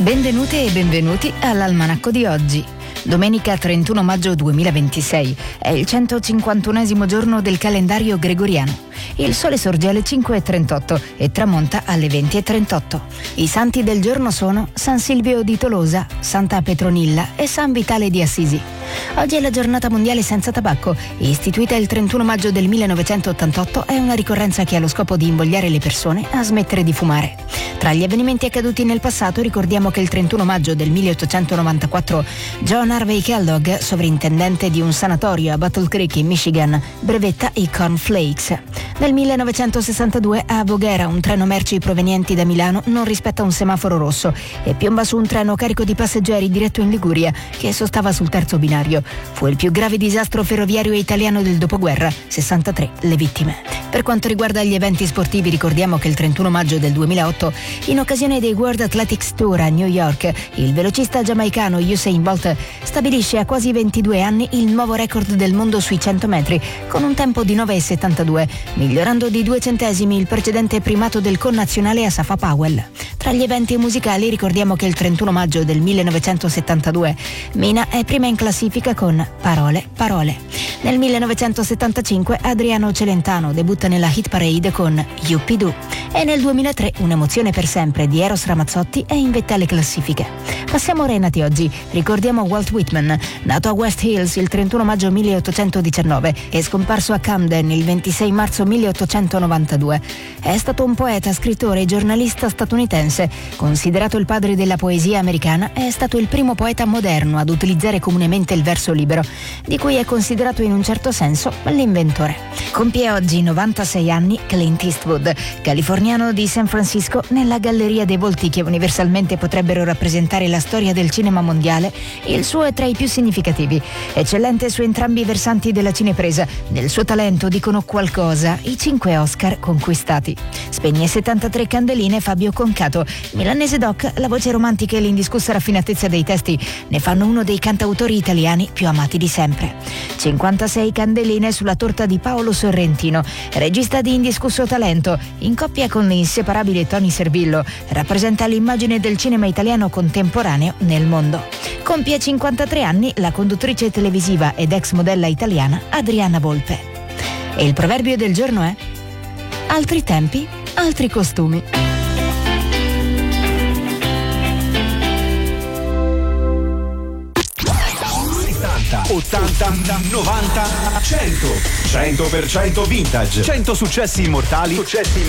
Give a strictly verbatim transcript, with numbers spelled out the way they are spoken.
Benvenute e benvenuti all'Almanacco di oggi. Domenica trentuno maggio duemilaventisei è il centocinquantunesimo giorno del calendario gregoriano. Il sole sorge alle cinque e trentotto e tramonta alle venti e trentotto. I santi del giorno sono San Silvio di Tolosa, Santa Petronilla e San Vitale di Assisi. Oggi è la giornata mondiale senza tabacco, istituita il trentuno maggio del millenovecentottantotto. È una ricorrenza che ha lo scopo di invogliare le persone a smettere di fumare. Tra gli avvenimenti accaduti nel passato ricordiamo che il trentuno maggio del milleottocentonovantaquattro John Harvey Kellogg, sovrintendente di un sanatorio a Battle Creek in Michigan, brevetta i cornflakes. Nel millenovecentosessantadue a Voghera un treno merci provenienti da Milano non rispetta un semaforo rosso e piomba su un treno carico di passeggeri diretto in Liguria che sostava sul terzo binario. Fu il più grave disastro ferroviario italiano del dopoguerra, sessantatré le vittime. Per quanto riguarda gli eventi sportivi ricordiamo che il trentuno maggio del duemilaotto, in occasione dei World Athletics Tour a New York, il velocista giamaicano Usain Bolt stabilisce a quasi ventidue anni il nuovo record del mondo sui cento metri con un tempo di nove e settantadue, migliorando di due centesimi il precedente primato del connazionale Asafa Powell. Tra gli eventi musicali ricordiamo che il trentuno maggio del millenovecentosettantadue Mina è prima in classifica con Parole, Parole. Nel millenovecentosettantacinque Adriano Celentano debutta nella hit parade con Yuppidoo e nel duemilatré Un'emozione per sempre di Eros Ramazzotti è in vetta alle classifiche. Passiamo ora ai nati oggi. Ricordiamo Walt Whitman, nato a West Hills il trentuno maggio milleottocentodiciannove e scomparso a Camden il ventisei marzo milleottocentonovantadue. È stato un poeta, scrittore e giornalista statunitense. Considerato il padre della poesia americana, è stato il primo poeta moderno ad utilizzare comunemente il verso libero, di cui è considerato in un certo senso l'inventore. Compie oggi novantasei anni Clint Eastwood, californiano di San Francisco, nella galleria dei volti che universalmente potrebbero rappresentare la storia del cinema mondiale. Il suo è tra i più significativi. Eccellente su entrambi i versanti della cinepresa, del suo talento dicono qualcosa i cinque Oscar conquistati. Spegne settantatré candeline Fabio Concato. Milanese Doc, la voce romantica e l'indiscussa raffinatezza dei testi ne fanno uno dei cantautori italiani più amati di sempre. cinquantasei candeline sulla torta di Paolo Sorrentino, regista di indiscusso talento, in coppia con l'inseparabile Tony Servillo, rappresenta l'immagine del cinema italiano contemporaneo nel mondo. Compie cinquantatré anni la conduttrice televisiva ed ex modella italiana Adriana Volpe. E il proverbio del giorno è: altri tempi, altri costumi. ottanta, novanta, cento cento per cento vintage, cento successi immortali, successi